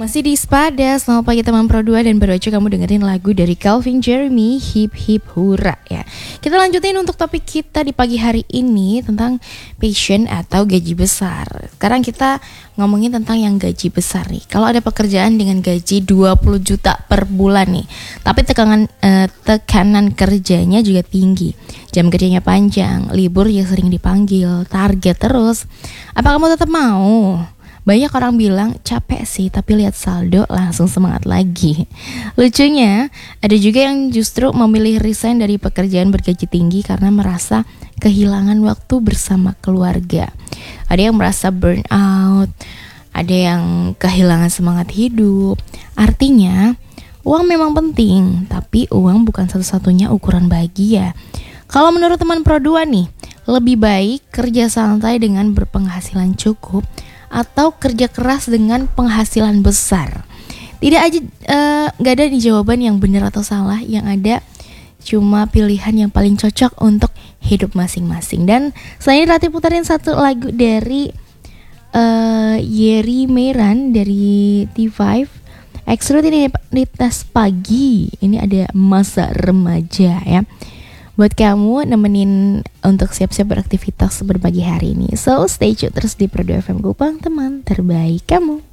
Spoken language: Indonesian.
Masih di Spada, selamat pagi teman Pro 2 dan baru aja kamu dengerin lagu dari Calvin Jeremy, Hip Hip Hura ya. Kita lanjutin untuk topik kita di pagi hari ini tentang passion atau gaji besar. Sekarang kita ngomongin tentang yang gaji besar nih. Kalau ada pekerjaan dengan gaji 20 juta per bulan nih, tapi tekanan kerjanya juga tinggi, jam kerjanya panjang, libur yang sering dipanggil, target terus, apa kamu tetap mau? Banyak orang bilang capek sih, tapi lihat saldo langsung semangat lagi. Lucunya, ada juga yang justru memilih resign dari pekerjaan bergaji tinggi karena merasa kehilangan waktu bersama keluarga. Ada yang merasa burn out, ada yang kehilangan semangat hidup. Artinya, uang memang penting, tapi uang bukan satu-satunya ukuran bahagia. Kalau menurut teman Pro 2 nih, lebih baik kerja santai dengan berpenghasilan cukup atau kerja keras dengan penghasilan besar? Gak ada nih jawaban yang benar atau salah, yang ada cuma pilihan yang paling cocok untuk hidup masing-masing. Dan selain Rati putarin satu lagu dari Yeri Meran dari T5, Ekstrutinitas Pagi. Ini ada masa remaja ya, buat kamu nemenin untuk siap-siap beraktivitas berpagi hari ini. So stay tune terus di Pro 2 FM Kupang, teman terbaik kamu.